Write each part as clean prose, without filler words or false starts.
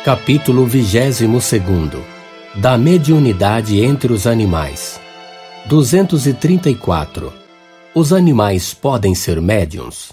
Capítulo 22. Da mediunidade entre os animais. 234. Os animais podem ser médiuns?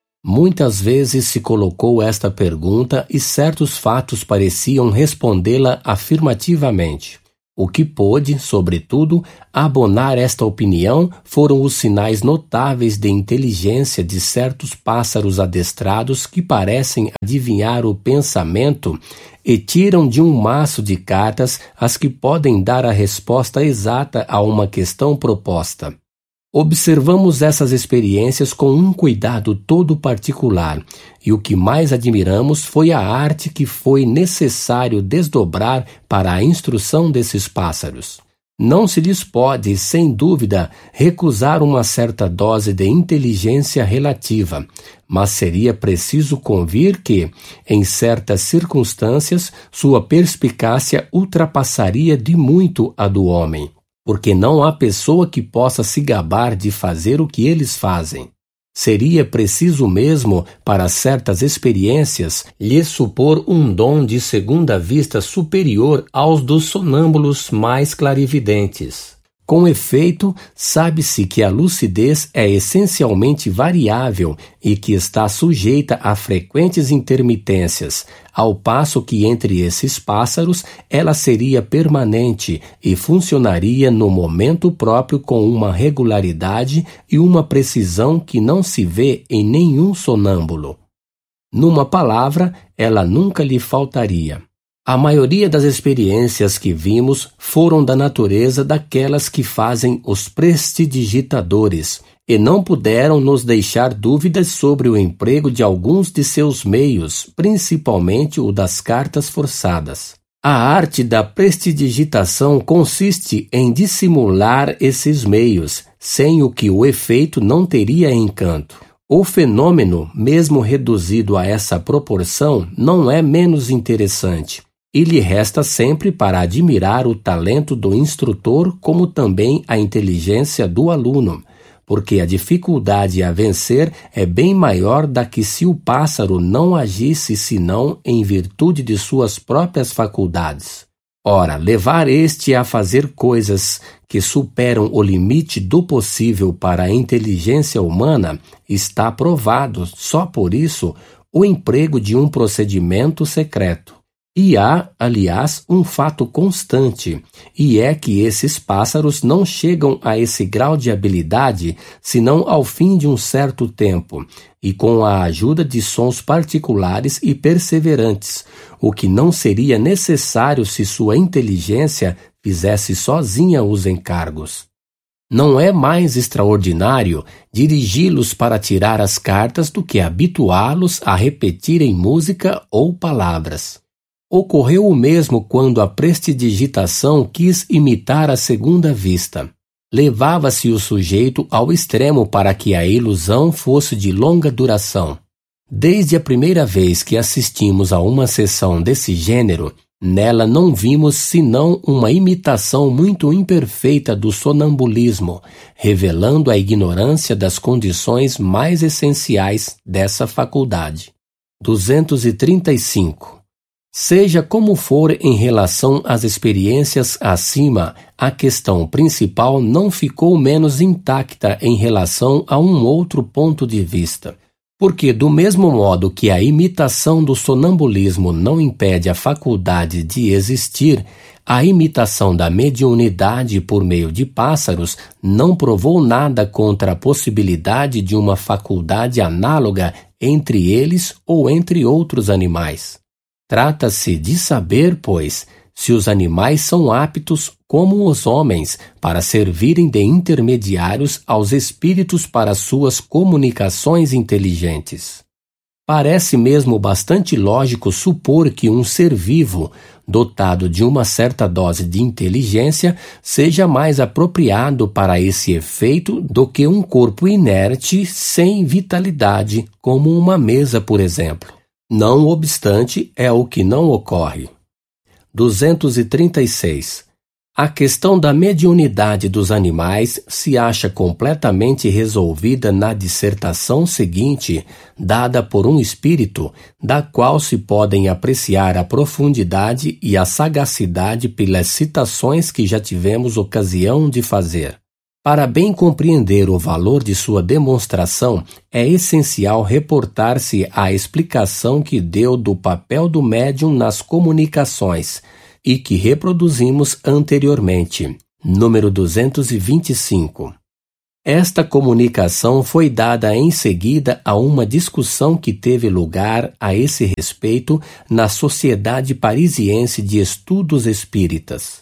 Muitas vezes se colocou esta pergunta e certos fatos pareciam respondê-la afirmativamente. O que pôde, sobretudo, abonar esta opinião foram os sinais notáveis de inteligência de certos pássaros adestrados que parecem adivinhar o pensamento e tiram de um maço de cartas as que podem dar a resposta exata a uma questão proposta. Observamos essas experiências com um cuidado todo particular, e o que mais admiramos foi a arte que foi necessário desdobrar para a instrução desses pássaros. Não se lhes pode, sem dúvida, recusar uma certa dose de inteligência relativa, mas seria preciso convir que, em certas circunstâncias, sua perspicácia ultrapassaria de muito a do homem. Porque não há pessoa que possa se gabar de fazer o que eles fazem. Seria preciso mesmo, para certas experiências, lhes supor um dom de segunda vista superior aos dos sonâmbulos mais clarividentes. Com efeito, sabe-se que a lucidez é essencialmente variável e que está sujeita a frequentes intermitências, ao passo que entre esses pássaros ela seria permanente e funcionaria no momento próprio com uma regularidade e uma precisão que não se vê em nenhum sonâmbulo. Numa palavra, ela nunca lhe faltaria. A maioria das experiências que vimos foram da natureza daquelas que fazem os prestidigitadores, e não puderam nos deixar dúvidas sobre o emprego de alguns de seus meios, principalmente o das cartas forçadas. A arte da prestidigitação consiste em dissimular esses meios, sem o que o efeito não teria encanto. O fenômeno, mesmo reduzido a essa proporção, não é menos interessante. E lhe resta sempre para admirar o talento do instrutor como também a inteligência do aluno, porque a dificuldade a vencer é bem maior da que se o pássaro não agisse senão em virtude de suas próprias faculdades. Ora, levar este a fazer coisas que superam o limite do possível para a inteligência humana está provado, só por isso, o emprego de um procedimento secreto. E há, aliás, um fato constante, e é que esses pássaros não chegam a esse grau de habilidade senão ao fim de um certo tempo, e com a ajuda de sons particulares e perseverantes, o que não seria necessário se sua inteligência fizesse sozinha os encargos. Não é mais extraordinário dirigi-los para tirar as cartas do que habituá-los a repetirem música ou palavras. Ocorreu o mesmo quando a prestidigitação quis imitar a segunda vista. Levava-se o sujeito ao extremo para que a ilusão fosse de longa duração. Desde a primeira vez que assistimos a uma sessão desse gênero, nela não vimos senão uma imitação muito imperfeita do sonambulismo, revelando a ignorância das condições mais essenciais dessa faculdade. 235. Seja como for em relação às experiências acima, a questão principal não ficou menos intacta em relação a um outro ponto de vista. Porque, do mesmo modo que a imitação do sonambulismo não impede a faculdade de existir, a imitação da mediunidade por meio de pássaros não provou nada contra a possibilidade de uma faculdade análoga entre eles ou entre outros animais. Trata-se de saber, pois, se os animais são aptos, como os homens, para servirem de intermediários aos espíritos para suas comunicações inteligentes. Parece mesmo bastante lógico supor que um ser vivo, dotado de uma certa dose de inteligência, seja mais apropriado para esse efeito do que um corpo inerte sem vitalidade, como uma mesa, por exemplo. Não obstante, é o que não ocorre. 236. A questão da mediunidade dos animais se acha completamente resolvida na dissertação seguinte, dada por um espírito, da qual se podem apreciar a profundidade e a sagacidade pelas citações que já tivemos ocasião de fazer. Para bem compreender o valor de sua demonstração, é essencial reportar-se à explicação que deu do papel do médium nas comunicações, e que reproduzimos anteriormente, número 225. Esta comunicação foi dada em seguida a uma discussão que teve lugar a esse respeito na Sociedade Parisiense de Estudos Espíritas.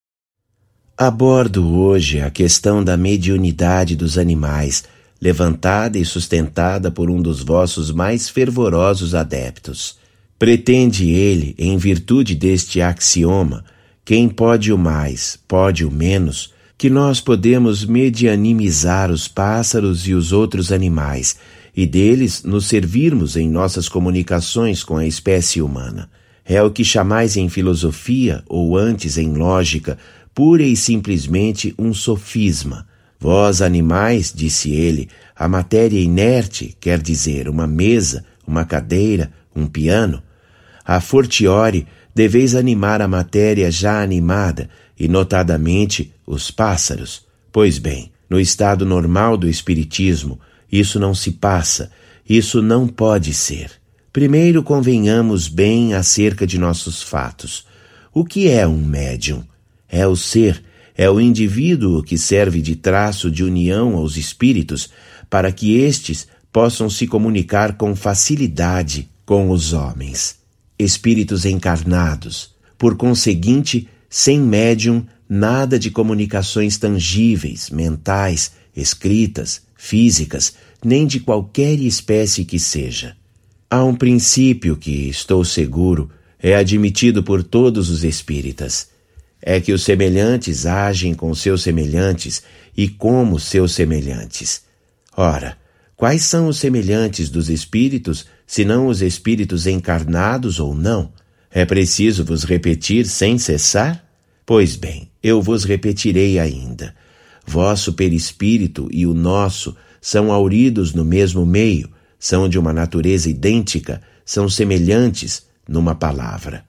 Abordo hoje a questão da mediunidade dos animais, levantada e sustentada por um dos vossos mais fervorosos adeptos. Pretende ele, em virtude deste axioma, quem pode o mais, pode o menos, que nós podemos medianimizar os pássaros e os outros animais, e deles nos servirmos em nossas comunicações com a espécie humana. É o que chamais em filosofia, ou antes em lógica, pura e simplesmente um sofisma. Vós, animais, disse ele, a matéria inerte, quer dizer, uma mesa, uma cadeira, um piano, a fortiori, deveis animar a matéria já animada, e notadamente os pássaros. Pois bem, no estado normal do espiritismo, isso não se passa, isso não pode ser. Primeiro convenhamos bem acerca de nossos fatos. O que é um médium? É o ser, é o indivíduo que serve de traço de união aos espíritos, para que estes possam se comunicar com facilidade com os homens. Espíritos encarnados. Por conseguinte, sem médium, nada de comunicações tangíveis, mentais, escritas, físicas, nem de qualquer espécie que seja. Há um princípio que, estou seguro, é admitido por todos os espíritas. É que os semelhantes agem com seus semelhantes e como seus semelhantes. Ora, quais são os semelhantes dos espíritos, senão os espíritos encarnados ou não? É preciso vos repetir sem cessar? Pois bem, eu vos repetirei ainda. Vosso perispírito e o nosso são hauridos no mesmo meio, são de uma natureza idêntica, são semelhantes numa palavra.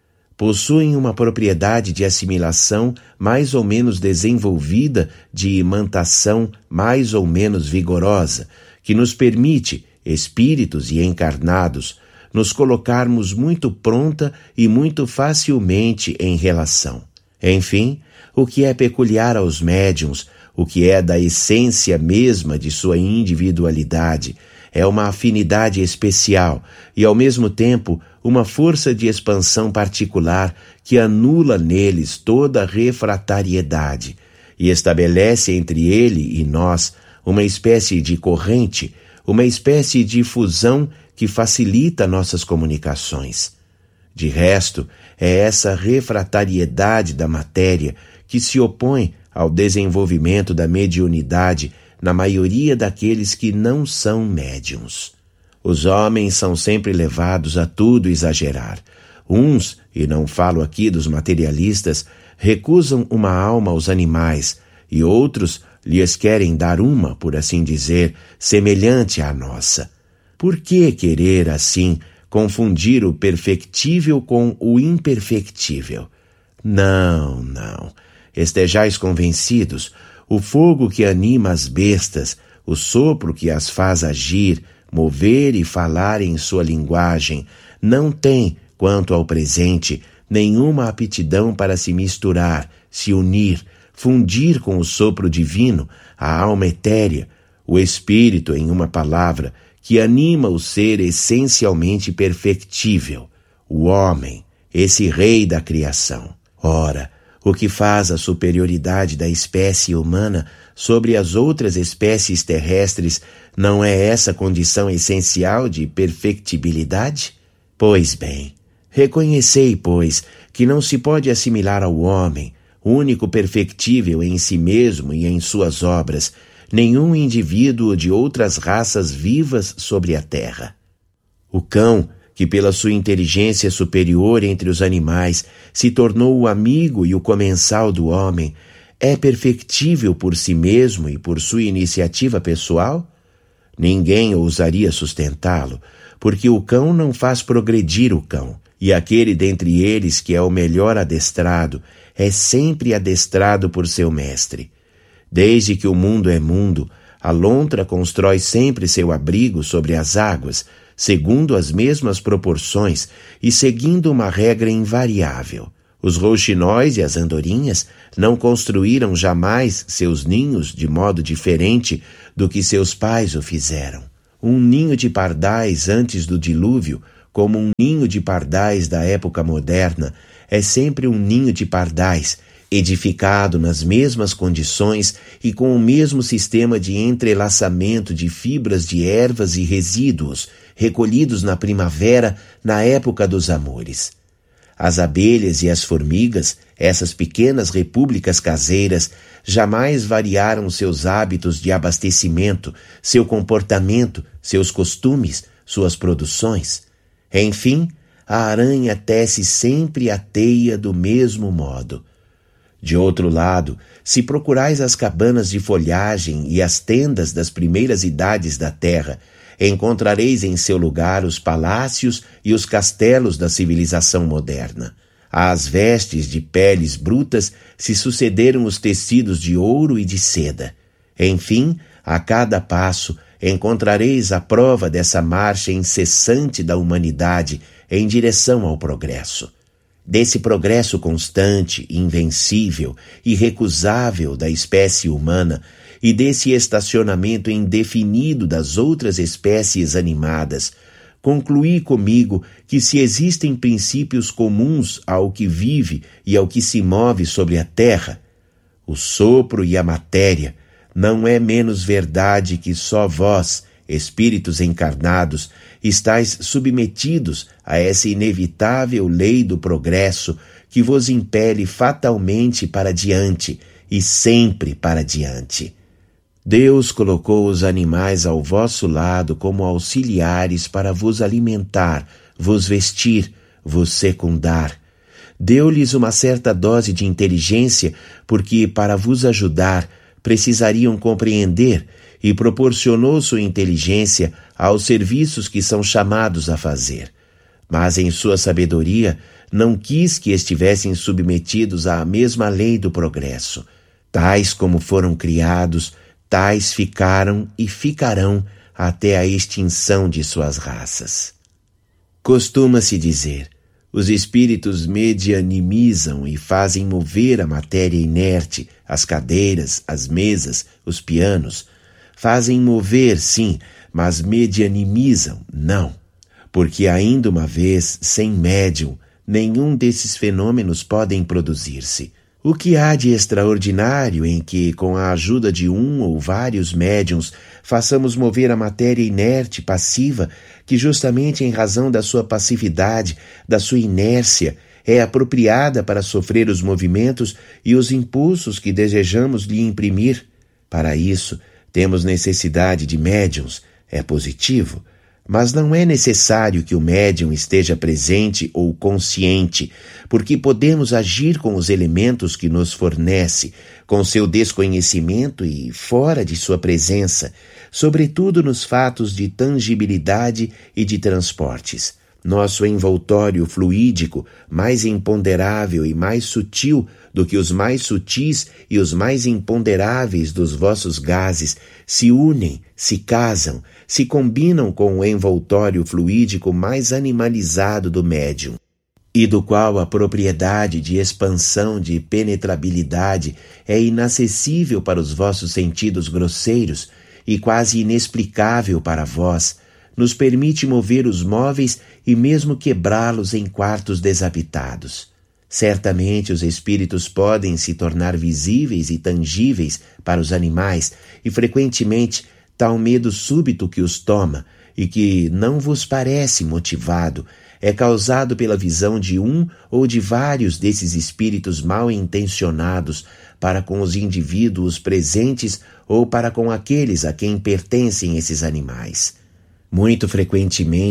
Possuem uma propriedade de assimilação mais ou menos desenvolvida, de imantação mais ou menos vigorosa, que nos permite, espíritos e encarnados, nos colocarmos muito pronta e muito facilmente em relação. Enfim, o que é peculiar aos médiuns, o que é da essência mesma de sua individualidade, é uma afinidade especial e, ao mesmo tempo, uma força de expansão particular que anula neles toda refratariedade e estabelece entre ele e nós uma espécie de corrente, uma espécie de fusão que facilita nossas comunicações. De resto, é essa refratariedade da matéria que se opõe ao desenvolvimento da mediunidade na maioria daqueles que não são médiuns. Os homens são sempre levados a tudo exagerar. Uns, e não falo aqui dos materialistas, recusam uma alma aos animais, e outros lhes querem dar uma, por assim dizer, semelhante à nossa. Por que querer, assim, confundir o perfectível com o imperfectível? Não, não. Estejais convencidos, o fogo que anima as bestas, o sopro que as faz agir, mover e falar em sua linguagem, não tem, quanto ao presente, nenhuma aptidão para se misturar, se unir, fundir com o sopro divino, a alma etérea, o espírito, em uma palavra, que anima o ser essencialmente perfectível, o homem, esse rei da criação. Ora, o que faz a superioridade da espécie humana sobre as outras espécies terrestres não é essa condição essencial de perfectibilidade? Pois bem, reconhecei, pois, que não se pode assimilar ao homem, único perfectível em si mesmo e em suas obras, nenhum indivíduo de outras raças vivas sobre a terra. O cão, que pela sua inteligência superior entre os animais se tornou o amigo e o comensal do homem, é perfectível por si mesmo e por sua iniciativa pessoal? Ninguém ousaria sustentá-lo, porque o cão não faz progredir o cão, e aquele dentre eles que é o melhor adestrado é sempre adestrado por seu mestre. Desde que o mundo é mundo, a lontra constrói sempre seu abrigo sobre as águas, segundo as mesmas proporções e seguindo uma regra invariável. Os rouxinóis e as andorinhas não construíram jamais seus ninhos de modo diferente do que seus pais o fizeram. Um ninho de pardais antes do dilúvio, como um ninho de pardais da época moderna, é sempre um ninho de pardais, edificado nas mesmas condições e com o mesmo sistema de entrelaçamento de fibras de ervas e resíduos, recolhidos na primavera, na época dos amores. As abelhas e as formigas, essas pequenas repúblicas caseiras, jamais variaram seus hábitos de abastecimento, seu comportamento, seus costumes, suas produções. Enfim, a aranha tece sempre a teia do mesmo modo. De outro lado, se procurais as cabanas de folhagem e as tendas das primeiras idades da terra, encontrareis em seu lugar os palácios e os castelos da civilização moderna. Às vestes de peles brutas se sucederam os tecidos de ouro e de seda. Enfim, a cada passo encontrareis a prova dessa marcha incessante da humanidade em direção ao progresso. Desse progresso constante, invencível, irrecusável da espécie humana e desse estacionamento indefinido das outras espécies animadas, concluí comigo que se existem princípios comuns ao que vive e ao que se move sobre a terra, o sopro e a matéria, não é menos verdade que só vós, espíritos encarnados, estáis submetidos a essa inevitável lei do progresso que vos impele fatalmente para diante e sempre para diante. Deus colocou os animais ao vosso lado como auxiliares para vos alimentar, vos vestir, vos secundar. Deu-lhes uma certa dose de inteligência, porque, para vos ajudar, precisariam compreender, e proporcionou sua inteligência aos serviços que são chamados a fazer. Mas, em sua sabedoria, não quis que estivessem submetidos à mesma lei do progresso. Tais como foram criados, tais ficaram e ficarão até a extinção de suas raças. Costuma-se dizer, os espíritos medianimizam e fazem mover a matéria inerte, as cadeiras, as mesas, os pianos. Fazem mover, sim, mas medianimizam, não. Porque ainda uma vez, sem médium, nenhum desses fenômenos podem produzir-se. O que há de extraordinário em que, com a ajuda de um ou vários médiuns, façamos mover a matéria inerte, passiva, que justamente em razão da sua passividade, da sua inércia, é apropriada para sofrer os movimentos e os impulsos que desejamos lhe imprimir? Para isso, temos necessidade de médiuns, é positivo, mas não é necessário que o médium esteja presente ou consciente, porque podemos agir com os elementos que nos fornece, com seu desconhecimento e fora de sua presença, sobretudo nos fatos de tangibilidade e de transportes. Nosso envoltório fluídico, mais imponderável e mais sutil do que os mais sutis e os mais imponderáveis dos vossos gases, se unem, se casam, se combinam com o envoltório fluídico mais animalizado do médium, e do qual a propriedade de expansão de penetrabilidade é inacessível para os vossos sentidos grosseiros e quase inexplicável para vós, nos permite mover os móveis e mesmo quebrá-los em quartos desabitados. Certamente os espíritos podem se tornar visíveis e tangíveis para os animais, e frequentemente tal medo súbito que os toma, e que não vos parece motivado, é causado pela visão de um ou de vários desses espíritos mal intencionados para com os indivíduos presentes ou para com aqueles a quem pertencem esses animais. Muito frequentemente,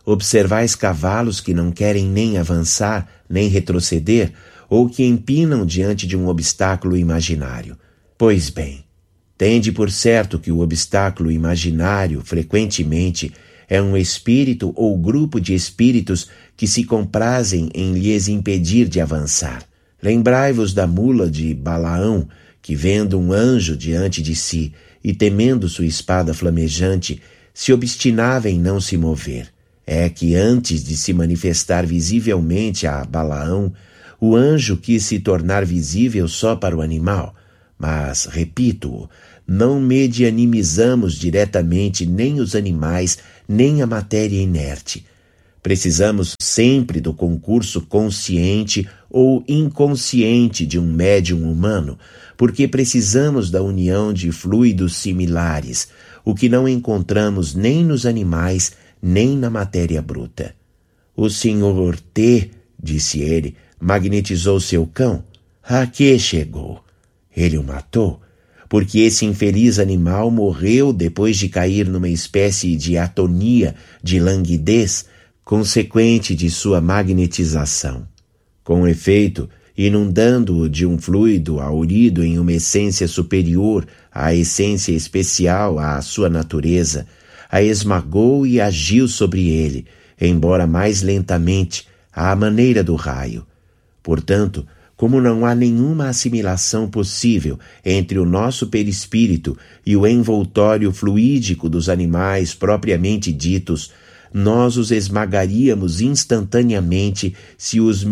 Observais cavalos que não querem nem avançar, nem retroceder, ou que empinam diante de um obstáculo imaginário. Pois bem, tende por certo que o obstáculo imaginário, frequentemente, é um espírito ou grupo de espíritos que se comprazem em lhes impedir de avançar. Lembrai-vos da mula de Balaão, que vendo um anjo diante de si e temendo sua espada flamejante, se obstinava em não se mover. É que antes de se manifestar visivelmente a Balaão, o anjo quis se tornar visível só para o animal. Mas, repito-o, não medianimizamos diretamente nem os animais, nem a matéria inerte. Precisamos sempre do concurso consciente ou inconsciente de um médium humano, porque precisamos da união de fluidos similares, o que não encontramos nem nos animais, nem na matéria bruta. O senhor T, disse ele, magnetizou seu cão. A que chegou? Ele o matou, porque esse infeliz animal morreu depois de cair numa espécie de atonia, de languidez, consequente de sua magnetização. Com efeito, inundando-o de um fluido aurido em uma essência superior à essência especial à sua natureza, a esmagou e agiu sobre ele, embora mais lentamente, à maneira do raio. Portanto, como não há nenhuma assimilação possível entre o nosso perispírito e o envoltório fluídico dos animais propriamente ditos, nós os esmagaríamos instantaneamente se os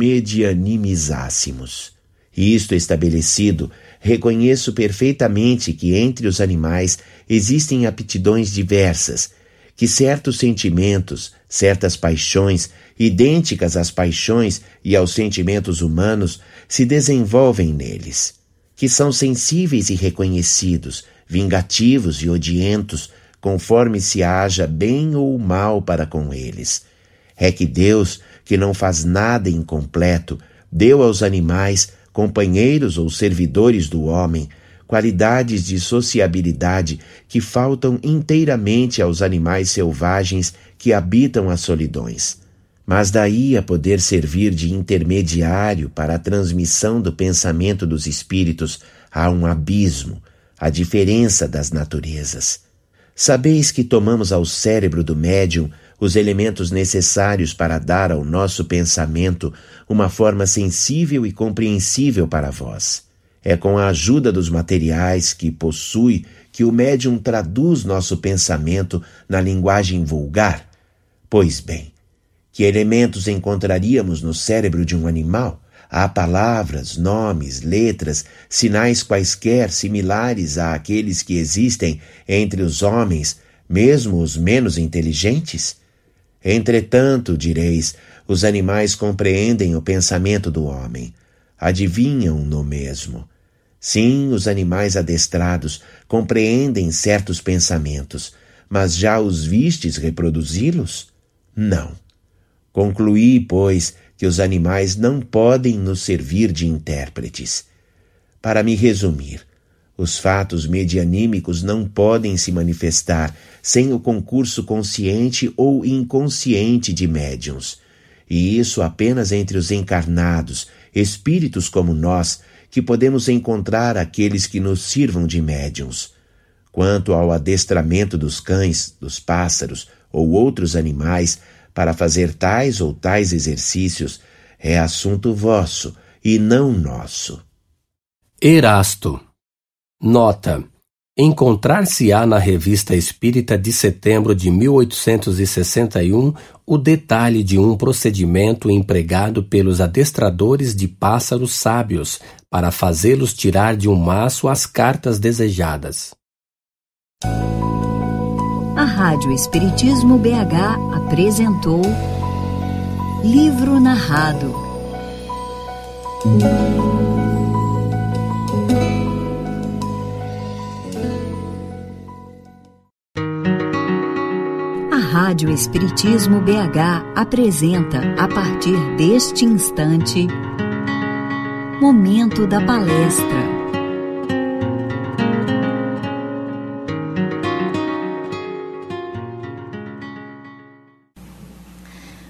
medianimizássemos. Isto estabelecido, reconheço perfeitamente que entre os animais existem aptidões diversas, que certos sentimentos, certas paixões, idênticas às paixões e aos sentimentos humanos, se desenvolvem neles, que são sensíveis e reconhecidos, vingativos e odientos, conforme se haja bem ou mal para com eles. É que Deus, que não faz nada incompleto, deu aos animais, companheiros ou servidores do homem, qualidades de sociabilidade que faltam inteiramente aos animais selvagens que habitam as solidões. Mas daí a poder servir de intermediário para a transmissão do pensamento dos espíritos há um abismo, a diferença das naturezas. Sabeis que tomamos ao cérebro do médium os elementos necessários para dar ao nosso pensamento uma forma sensível e compreensível para vós. É com a ajuda dos materiais que possui que o médium traduz nosso pensamento na linguagem vulgar. Pois bem, que elementos encontraríamos no cérebro de um animal? Há palavras, nomes, letras, sinais quaisquer similares àqueles que existem entre os homens, mesmo os menos inteligentes? Entretanto, direis, os animais compreendem o pensamento do homem, adivinham-no mesmo. Sim, os animais adestrados compreendem certos pensamentos, mas já os vistes reproduzi-los? Não. Concluí, pois, que os animais não podem nos servir de intérpretes. Para me resumir, os fatos medianímicos não podem se manifestar sem o concurso consciente ou inconsciente de médiuns, e isso apenas entre os encarnados, espíritos como nós, que podemos encontrar aqueles que nos sirvam de médiuns. Quanto ao adestramento dos cães, dos pássaros ou outros animais, para fazer tais ou tais exercícios, é assunto vosso e não nosso. Erasto. Nota: encontrar-se-á na Revista Espírita de setembro de 1861 o detalhe de um procedimento empregado pelos adestradores de pássaros sábios para fazê-los tirar de um maço as cartas desejadas. A Rádio Espiritismo BH apresentou Livro Narrado. A Rádio Espiritismo BH apresenta, a partir deste instante, Momento da Palestra.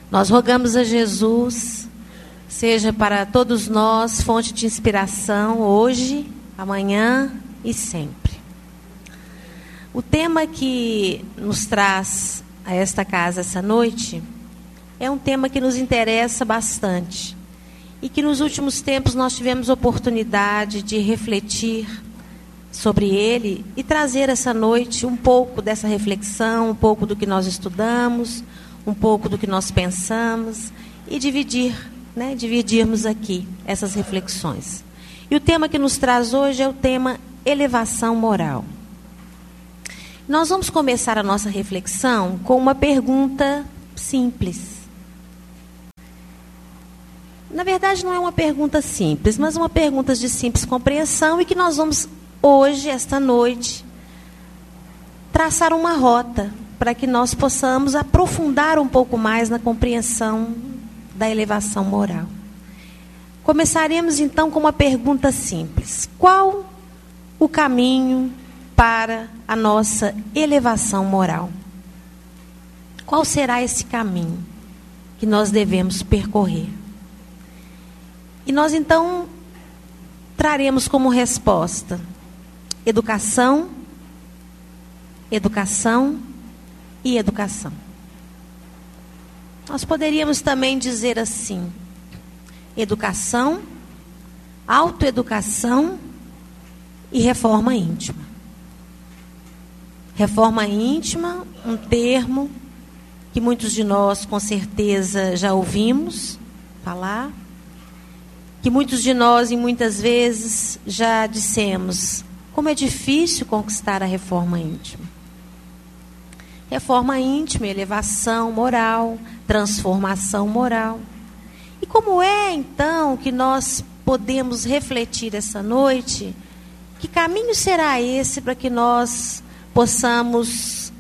Nós rogamos a Jesus, seja para todos nós fonte de inspiração hoje, amanhã e sempre. O tema que nos traz a esta casa essa noite é um tema que nos interessa bastante e que nos últimos tempos nós tivemos oportunidade de refletir sobre ele e trazer essa noite um pouco dessa reflexão, um pouco do que nós estudamos, um pouco do que nós pensamos e dividirmos aqui essas reflexões. E o tema que nos traz hoje é o tema elevação moral. Nós vamos começar a nossa reflexão com uma pergunta simples. Na verdade, não é uma pergunta simples, mas uma pergunta de simples compreensão e que nós vamos, hoje, esta noite, traçar uma rota para que nós possamos aprofundar um pouco mais na compreensão da elevação moral. Começaremos, então, com uma pergunta simples. Qual o caminho para a nossa elevação moral? Qual será esse caminho que nós devemos percorrer? E nós, então, traremos como resposta educação, educação e educação. Nós poderíamos também dizer assim: educação, autoeducação e reforma íntima. Reforma íntima, um termo que muitos de nós, com certeza, já ouvimos falar, que muitos de nós, e muitas vezes, já dissemos, como é difícil conquistar a reforma íntima. Reforma íntima, elevação moral, transformação moral. E como é, então, que nós podemos refletir essa noite? Que caminho será esse para que nós possamos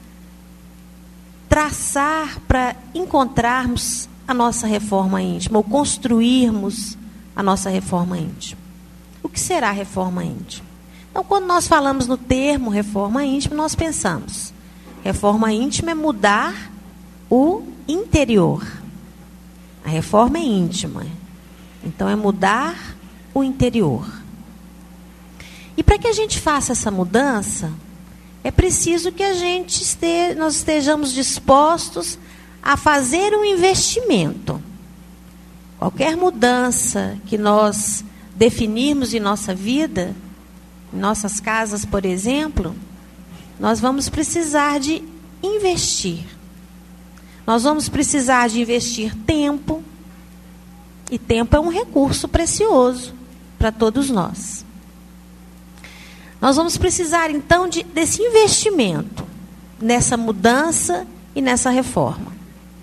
traçar para encontrarmos a nossa reforma íntima, ou construirmos a nossa reforma íntima? O que será a reforma íntima? Então, quando nós falamos no termo reforma íntima, nós pensamos, reforma íntima é mudar o interior. A reforma é íntima. Então, é mudar o interior. E para que a gente faça essa mudança, é preciso que nós estejamos dispostos a fazer um investimento. Qualquer mudança que nós definirmos em nossa vida, em nossas casas, por exemplo, nós vamos precisar de investir. Nós vamos precisar de investir tempo, e tempo é um recurso precioso para todos nós. Nós vamos precisar, então, desse investimento, nessa mudança e nessa reforma.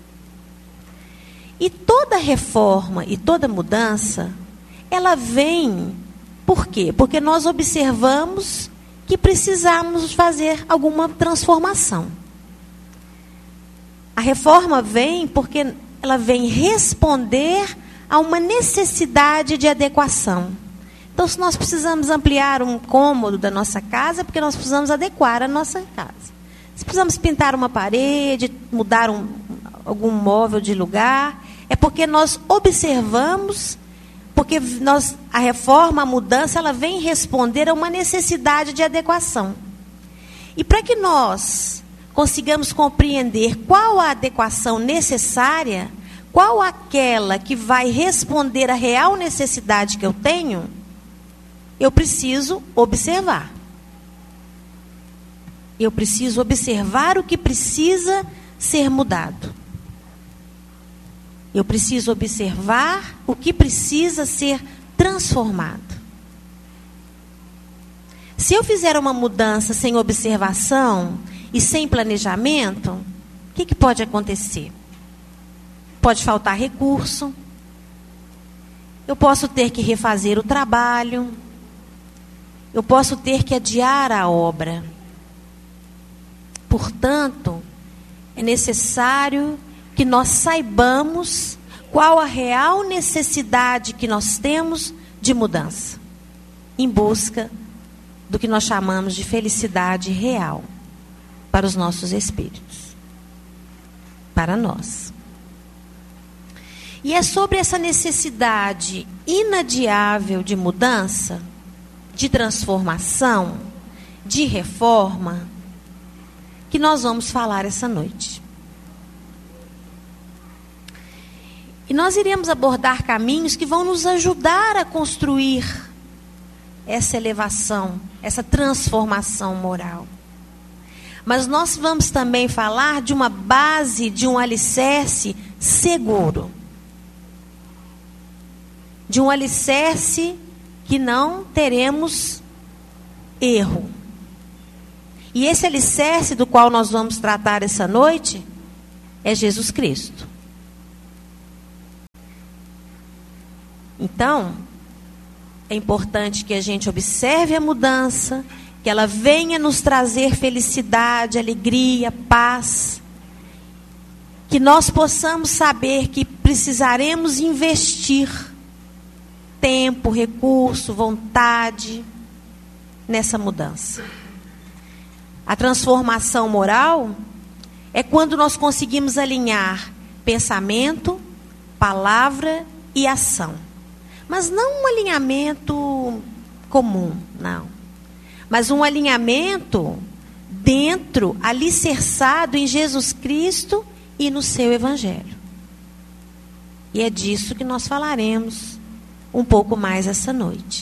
E toda reforma e toda mudança, ela vem, por quê? Porque nós observamos que precisamos fazer alguma transformação. A reforma vem porque ela vem responder a uma necessidade de adequação. Então, se nós precisamos ampliar um cômodo da nossa casa, é porque nós precisamos adequar a nossa casa. Se precisamos pintar uma parede, mudar algum móvel de lugar, é porque nós observamos, porque a reforma, a mudança, ela vem responder a uma necessidade de adequação. E para que nós consigamos compreender qual a adequação necessária, qual aquela que vai responder à real necessidade que eu tenho, eu preciso observar. Eu preciso observar o que precisa ser mudado. Eu preciso observar o que precisa ser transformado. Se eu fizer uma mudança sem observação e sem planejamento, o que pode acontecer? Pode faltar recurso. Eu posso ter que refazer o trabalho. Eu posso ter que adiar a obra. Portanto, é necessário que nós saibamos qual a real necessidade que nós temos de mudança, em busca do que nós chamamos de felicidade real para os nossos espíritos, para nós. E é sobre essa necessidade inadiável de mudança, de transformação, de reforma, que nós vamos falar essa noite. E nós iremos abordar caminhos que vão nos ajudar a construir essa elevação, essa transformação moral. Mas nós vamos também falar de uma base, de um alicerce seguro. De um alicerce que não teremos erro. E esse alicerce do qual nós vamos tratar essa noite é Jesus Cristo. Então, é importante que a gente observe a mudança, que ela venha nos trazer felicidade, alegria, paz, que nós possamos saber que precisaremos investir tempo, recurso, vontade nessa mudança. A transformação moral é quando nós conseguimos alinhar pensamento, palavra e ação. Mas não um alinhamento comum, não. Mas um alinhamento dentro, alicerçado em Jesus Cristo e no seu Evangelho. E é disso que nós falaremos um pouco mais essa noite.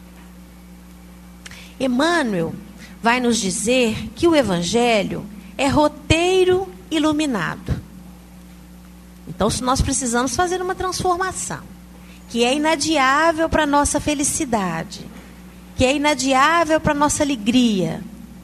Emmanuel vai nos dizer que o Evangelho é roteiro iluminado. Então, nós precisamos fazer uma transformação, que é inadiável para a nossa felicidade, que é inadiável para a nossa alegria,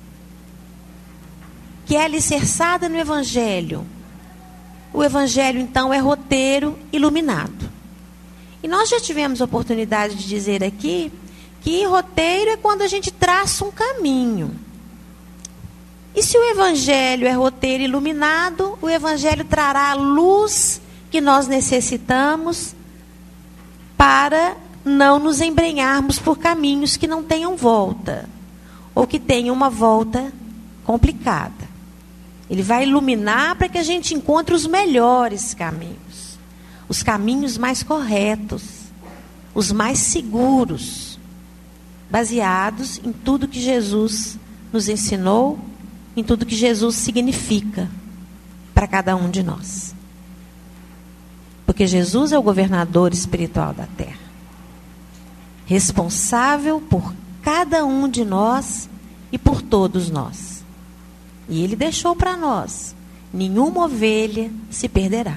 que é alicerçada no Evangelho. O Evangelho, então, é roteiro iluminado. E nós já tivemos a oportunidade de dizer aqui que roteiro é quando a gente traça um caminho. E se o Evangelho é roteiro iluminado, o Evangelho trará a luz que nós necessitamos para não nos embrenharmos por caminhos que não tenham volta, ou que tenham uma volta complicada. Ele vai iluminar para que a gente encontre os melhores caminhos, os caminhos mais corretos, os mais seguros, baseados em tudo que Jesus nos ensinou, em tudo que Jesus significa para cada um de nós. Porque Jesus é o governador espiritual da terra, responsável por cada um de nós e por todos nós. E Ele deixou para nós: nenhuma ovelha se perderá.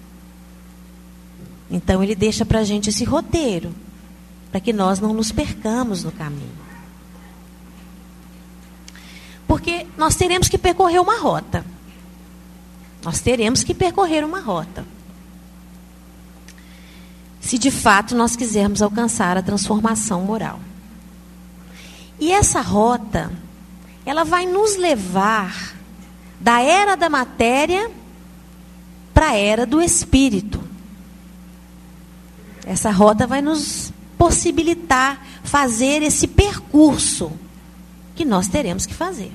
Então Ele deixa para a gente esse roteiro, para que nós não nos percamos no caminho. Porque nós teremos que percorrer uma rota. Nós teremos que percorrer uma rota. Se de fato nós quisermos alcançar a transformação moral. E essa rota, ela vai nos levar da era da matéria para a era do espírito. Essa rota vai nos possibilitar fazer esse percurso que nós teremos que fazer.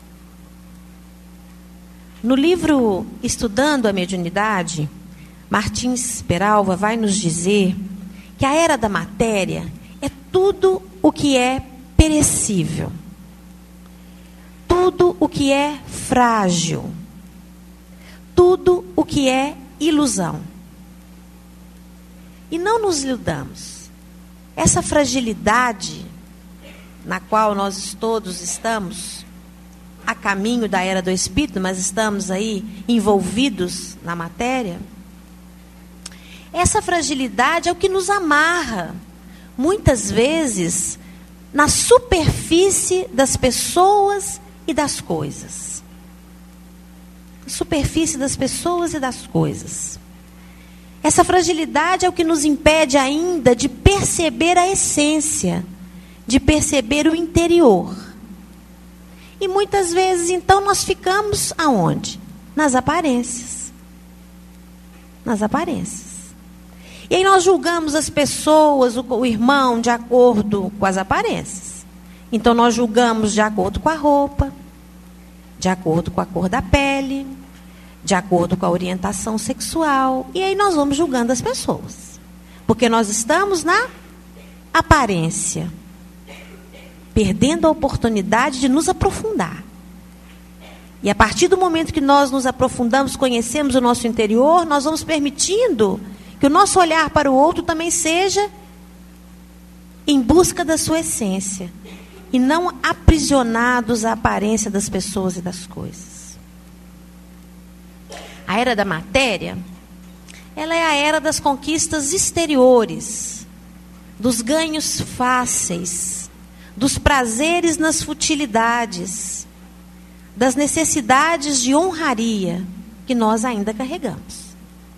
No livro Estudando a Mediunidade, Martins Peralva vai nos dizer que a era da matéria é tudo o que é perecível, tudo o que é frágil, tudo o que é ilusão. E não nos iludamos. Essa fragilidade na qual nós todos estamos a caminho da era do espírito, mas estamos aí envolvidos na matéria, essa fragilidade é o que nos amarra, muitas vezes, na superfície das pessoas e das coisas. Superfície das pessoas e das coisas. Essa fragilidade é o que nos impede ainda de perceber a essência, de perceber o interior. E muitas vezes, então, nós ficamos aonde? Nas aparências. Nas aparências. E aí nós julgamos as pessoas, o irmão, de acordo com as aparências. Então nós julgamos de acordo com a roupa, de acordo com a cor da pele, de acordo com a orientação sexual. E aí nós vamos julgando as pessoas. Porque nós estamos na aparência, perdendo a oportunidade de nos aprofundar. E a partir do momento que nós nos aprofundamos, conhecemos o nosso interior, nós vamos permitindo que o nosso olhar para o outro também seja em busca da sua essência, e não aprisionados à aparência das pessoas e das coisas. A era da matéria, ela é a era das conquistas exteriores, dos ganhos fáceis, dos prazeres nas futilidades, das necessidades de honraria que nós ainda carregamos.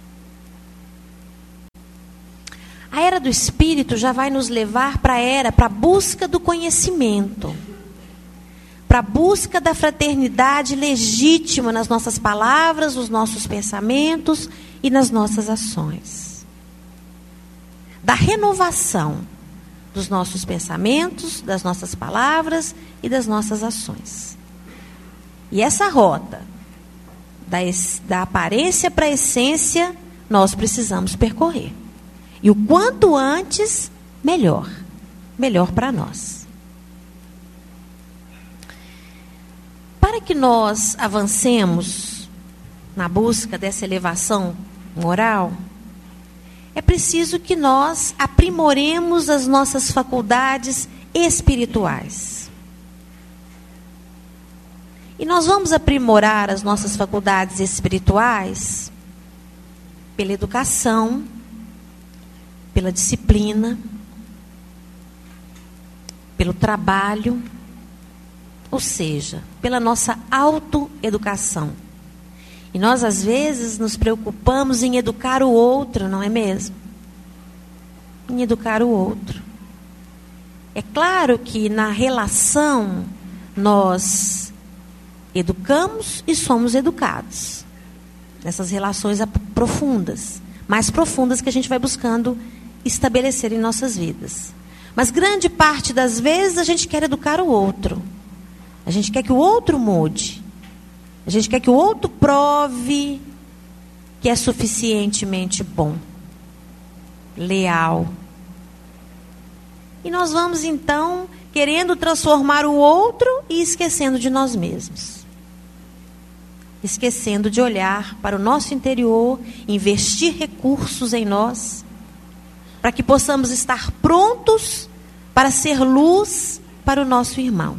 A era do Espírito já vai nos levar para a busca do conhecimento, para a busca da fraternidade legítima nas nossas palavras, nos nossos pensamentos e nas nossas ações. Da renovação dos nossos pensamentos, das nossas palavras e das nossas ações. E essa rota, da aparência para a essência, nós precisamos percorrer. E o quanto antes, melhor. Melhor para nós. Para que nós avancemos na busca dessa elevação moral, é preciso que nós aprimoremos as nossas faculdades espirituais. E nós vamos aprimorar as nossas faculdades espirituais pela educação, pela disciplina, pelo trabalho, ou seja, pela nossa autoeducação. E nós, às vezes, nos preocupamos em educar o outro, não é mesmo? Em educar o outro. É claro que na relação nós educamos e somos educados. Nessas relações profundas, mais profundas que a gente vai buscando estabelecer em nossas vidas. Mas grande parte das vezes a gente quer educar o outro. A gente quer que o outro mude. A gente quer que o outro prove que é suficientemente bom, leal. E nós vamos então querendo transformar o outro e esquecendo de nós mesmos. Esquecendo de olhar para o nosso interior, investir recursos em nós, para que possamos estar prontos para ser luz para o nosso irmão.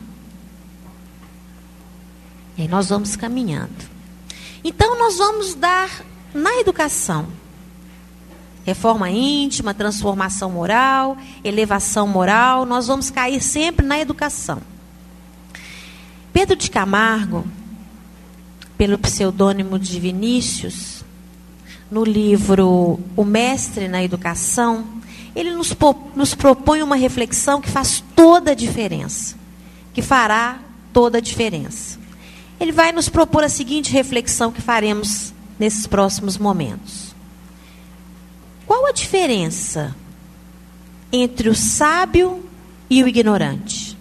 E aí nós vamos caminhando. Então nós vamos dar na educação reforma íntima, transformação moral, elevação moral, nós vamos cair sempre na educação. Pedro de Camargo, pelo pseudônimo de Vinícius, no livro O Mestre na Educação, ele nos propõe uma reflexão que faz toda a diferença, que fará toda a diferença. Ele vai nos propor a seguinte reflexão que faremos nesses próximos momentos. Qual a diferença entre o sábio e o ignorante?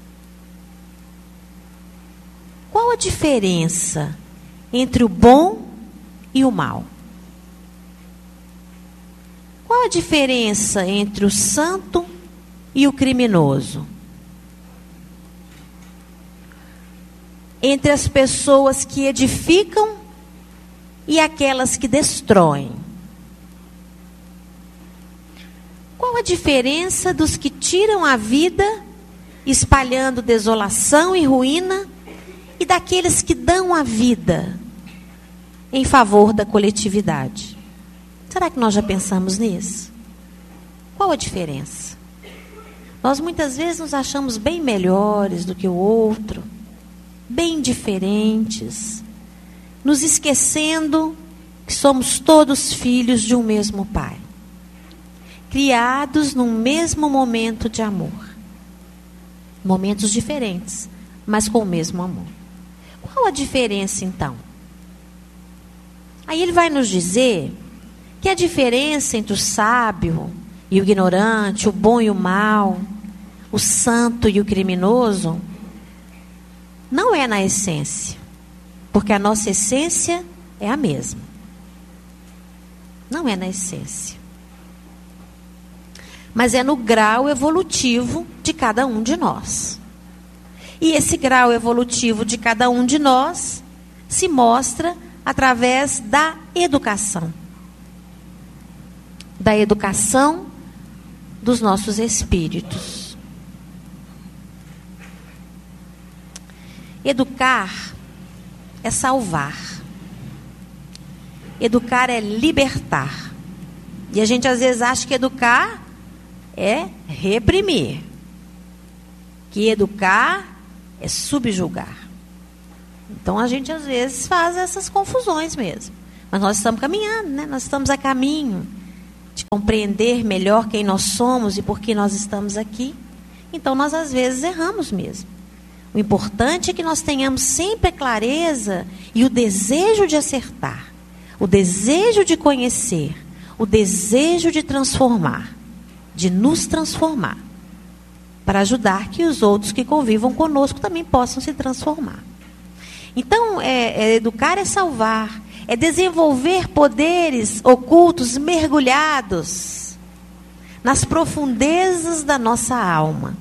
Qual a diferença entre o bom e o mal? Qual a diferença entre o santo e o criminoso? Entre as pessoas que edificam e aquelas que destroem? Qual a diferença dos que tiram a vida, espalhando desolação e ruína, e daqueles que dão a vida em favor da coletividade? Será que nós já pensamos nisso? Qual a diferença? Nós muitas vezes nos achamos bem melhores do que o outro, bem diferentes, nos esquecendo que somos todos filhos de um mesmo Pai, criados num mesmo momento de amor. Momentos diferentes, mas com o mesmo amor. Qual a diferença, então? Aí ele vai nos dizer que a diferença entre o sábio e o ignorante, o bom e o mal, o santo e o criminoso, não é na essência. Porque a nossa essência é a mesma. Não é na essência. Mas é no grau evolutivo de cada um de nós. E esse grau evolutivo de cada um de nós se mostra através da educação. Da educação dos nossos espíritos. Educar é salvar. Educar é libertar. E a gente às vezes acha que educar é reprimir. Que educar é subjugar. Então a gente às vezes faz essas confusões mesmo. Mas nós estamos caminhando, né? Nós estamos a caminho de compreender melhor quem nós somos e por que nós estamos aqui. Então nós às vezes erramos mesmo. O importante é que nós tenhamos sempre a clareza e o desejo de acertar, o desejo de conhecer, o desejo de transformar, de nos transformar, para ajudar que os outros que convivam conosco também possam se transformar. Então, educar é salvar, é desenvolver poderes ocultos mergulhados nas profundezas da nossa alma.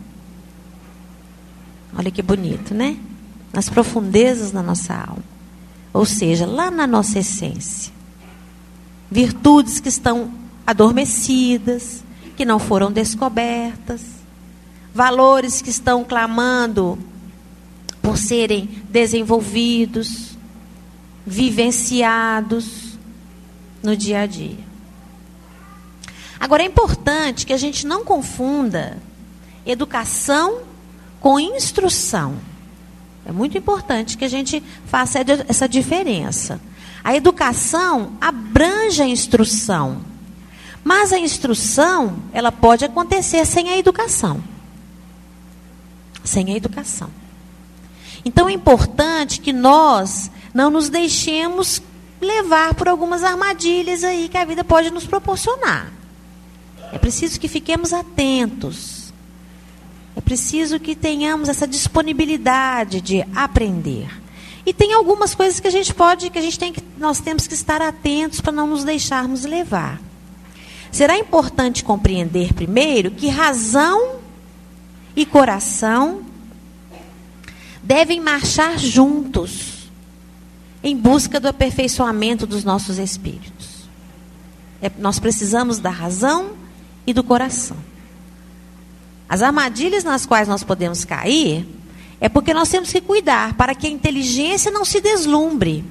Olha que bonito, né? Nas profundezas da nossa alma. Ou seja, lá na nossa essência. Virtudes que estão adormecidas, que não foram descobertas. Valores que estão clamando por serem desenvolvidos, vivenciados no dia a dia. Agora, é importante que a gente não confunda educação com instrução. É muito importante que a gente faça essa diferença. A educação abrange a instrução, mas a instrução, ela pode acontecer sem a educação. Sem a educação. Então é importante que nós não nos deixemos levar por algumas armadilhas aí que a vida pode nos proporcionar. É preciso que fiquemos atentos. É preciso que tenhamos essa disponibilidade de aprender. E tem algumas coisas que a gente nós temos que estar atentos para não nos deixarmos levar. Será importante compreender primeiro que razão e coração devem marchar juntos em busca do aperfeiçoamento dos nossos espíritos. Nós precisamos da razão e do coração. As armadilhas nas quais nós podemos cair é porque nós temos que cuidar para que a inteligência não se deslumbre.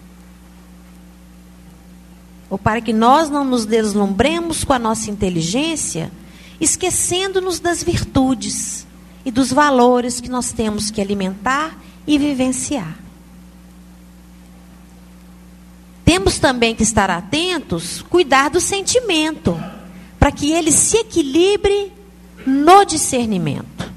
Ou para que nós não nos deslumbremos com a nossa inteligência, esquecendo-nos das virtudes e dos valores que nós temos que alimentar e vivenciar. Temos também que estar atentos, cuidar do sentimento, para que ele se equilibre no discernimento.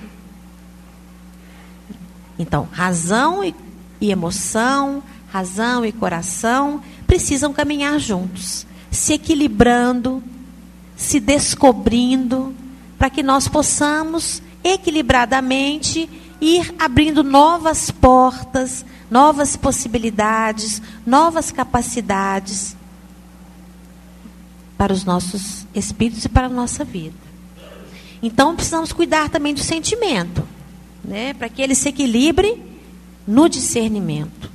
Então, razão e emoção, razão e coração precisam caminhar juntos, se equilibrando, se descobrindo, para que nós possamos equilibradamente ir abrindo novas portas, novas possibilidades, novas capacidades para os nossos espíritos e para a nossa vida. Então, precisamos cuidar também do sentimento, né, para que ele se equilibre no discernimento.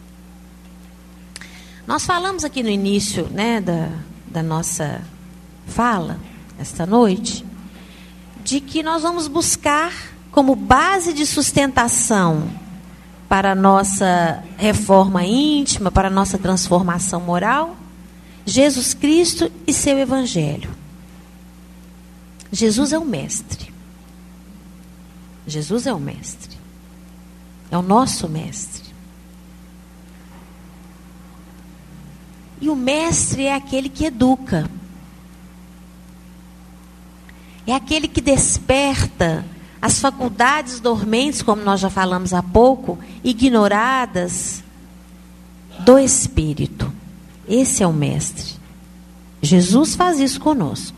Nós falamos aqui no início, né, da nossa fala, esta noite, de que nós vamos buscar como base de sustentação para a nossa reforma íntima, para a nossa transformação moral, Jesus Cristo e seu Evangelho. Jesus é o mestre. Jesus é o mestre. É o nosso mestre. E o mestre é aquele que educa. É aquele que desperta as faculdades dormentes, como nós já falamos há pouco, ignoradas do Espírito. Esse é o mestre. Jesus faz isso conosco.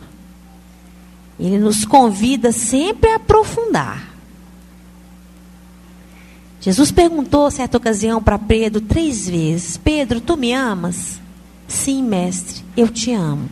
Ele nos convida sempre a aprofundar. Jesus perguntou, certa ocasião, para Pedro 3 vezes: Pedro, tu me amas? Sim, mestre, eu te amo.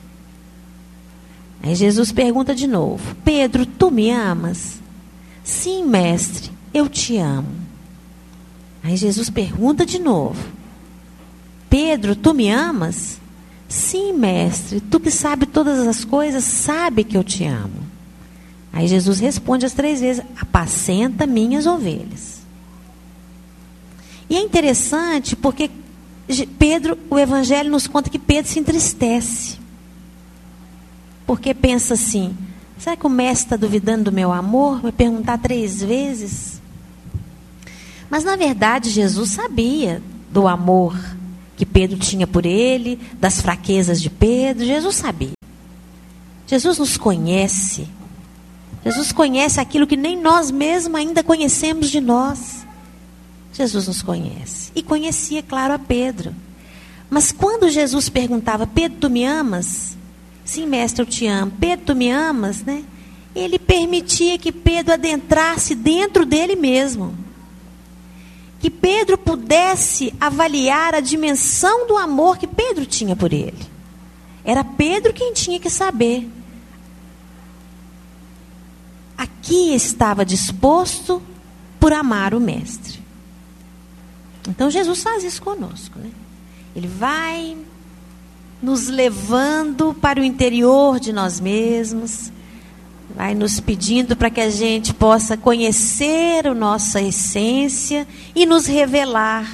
Aí Jesus pergunta de novo: Pedro, tu me amas? Sim, mestre, eu te amo. Aí Jesus pergunta de novo: Pedro, tu me amas? Sim, mestre, tu que sabe todas as coisas, sabe que eu te amo. Aí Jesus responde as 3 vezes: apacenta minhas ovelhas. E é interessante porque Pedro, o Evangelho nos conta que Pedro se entristece. Porque pensa assim: será que o mestre está duvidando do meu amor? Vai perguntar 3 vezes? Mas na verdade Jesus sabia do amor que Pedro tinha por ele, das fraquezas de Pedro. Jesus sabia. Jesus nos conhece. Jesus conhece aquilo que nem nós mesmos ainda conhecemos de nós. Jesus nos conhece. E conhecia, claro, a Pedro. Mas quando Jesus perguntava: Pedro, tu me amas? Sim, mestre, eu te amo. Pedro, tu me amas? Né? Ele permitia que Pedro adentrasse dentro dele mesmo. Que Pedro pudesse avaliar a dimensão do amor que Pedro tinha por ele. Era Pedro quem tinha que saber. Aqui estava disposto por amar o mestre. Então Jesus faz isso conosco, né? Ele vai nos levando para o interior de nós mesmos, vai nos pedindo para que a gente possa conhecer a nossa essência e nos revelar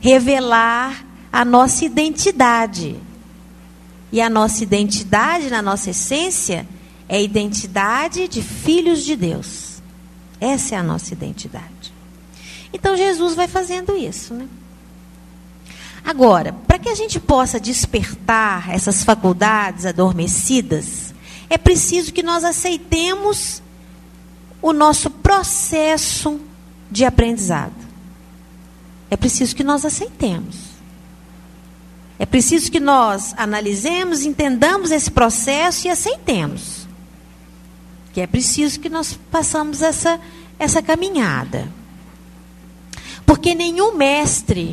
a nossa identidade. E a nossa identidade, na nossa essência, é a identidade de filhos de Deus. Essa é a nossa identidade. Então Jesus vai fazendo isso, né? Agora, para que a gente possa despertar essas faculdades adormecidas, é preciso que nós aceitemos o nosso processo de aprendizado. É preciso que nós aceitemos. É preciso que nós analisemos, entendamos esse processo e aceitemos. Que é preciso que nós façamos essa caminhada. Porque nenhum mestre,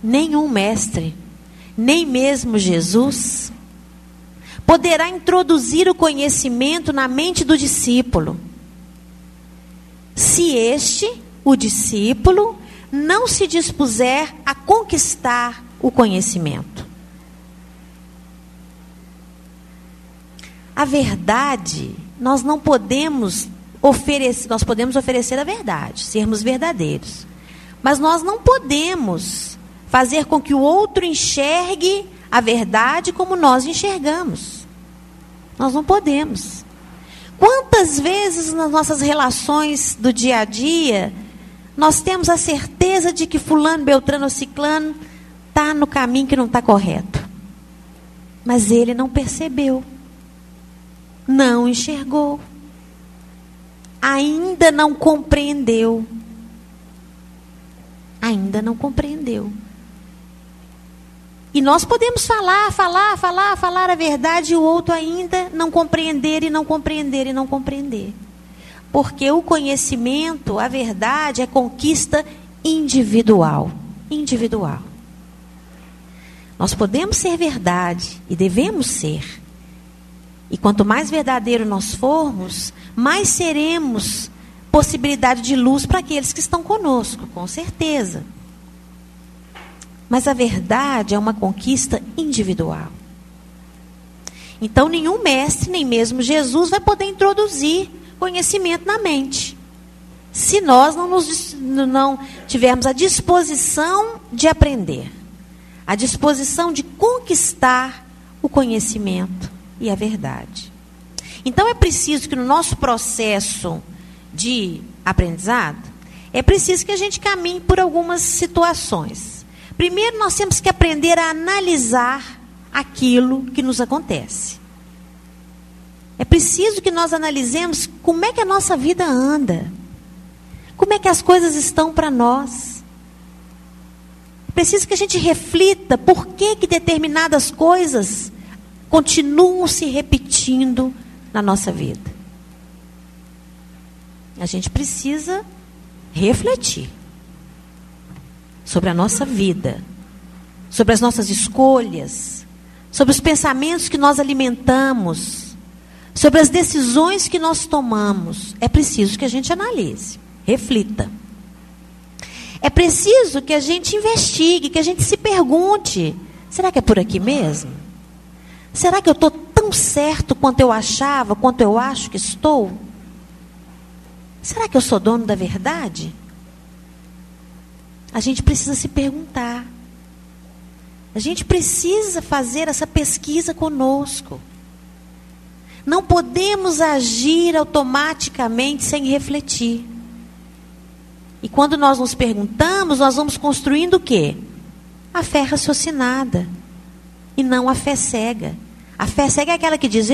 nem mesmo Jesus, poderá introduzir o conhecimento na mente do discípulo, se o discípulo, não se dispuser a conquistar o conhecimento. A verdade, nós não podemos oferecer, nós podemos oferecer a verdade, sermos verdadeiros. Mas nós não podemos fazer com que o outro enxergue a verdade como nós enxergamos. Nós não podemos. Quantas vezes nas nossas relações do dia a dia, nós temos a certeza de que fulano, beltrano ou ciclano está no caminho que não está correto. Mas ele não percebeu. Não enxergou. Ainda não compreendeu. Ainda não compreendeu. E nós podemos falar a verdade e o outro ainda não compreender e não compreender e não compreender. Porque o conhecimento, a verdade, é conquista individual. Individual. Nós podemos ser verdade e devemos ser. E quanto mais verdadeiro nós formos, mais seremos possibilidade de luz para aqueles que estão conosco, com certeza. Mas a verdade é uma conquista individual. Então nenhum mestre, nem mesmo Jesus, vai poder introduzir conhecimento na mente, se nós não tivermos a disposição de aprender, a disposição de conquistar o conhecimento e a verdade. Então é preciso que no nosso processo de aprendizado, é preciso que a gente caminhe por algumas situações. Primeiro, nós temos que aprender a analisar aquilo que nos acontece. É preciso que nós analisemos como é que a nossa vida anda. Como é que as coisas estão para nós. É preciso que a gente reflita por que determinadas coisas continuam se repetindo na nossa vida. A gente precisa refletir. sobre a nossa vida, sobre as nossas escolhas, sobre os pensamentos que nós alimentamos, sobre as decisões que nós tomamos, é preciso que a gente analise, reflita. É preciso que a gente investigue, que a gente se pergunte, será que é por aqui mesmo? Será que eu estou tão certo quanto eu achava, quanto eu acho que estou? Será que eu sou dono da verdade? A gente precisa se perguntar. A gente precisa fazer essa pesquisa conosco. Não podemos agir automaticamente sem refletir. E quando nós nos perguntamos, nós vamos construindo o quê? A fé raciocinada. E não a fé cega. A fé cega é aquela que diz,